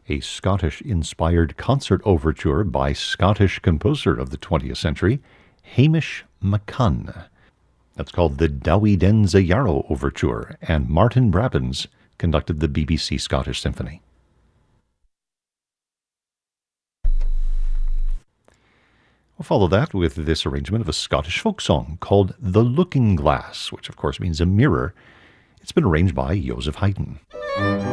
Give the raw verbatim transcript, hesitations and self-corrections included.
a Scottish-inspired concert overture by Scottish composer of the twentieth century, Hamish MacCunn. That's called the Dowie Den za Yarrow Overture, and Martin Brabbins conducted the B B C Scottish Symphony. We'll follow that with this arrangement of a Scottish folk song called The Looking Glass, which of course means a mirror. It's been arranged by Joseph Haydn.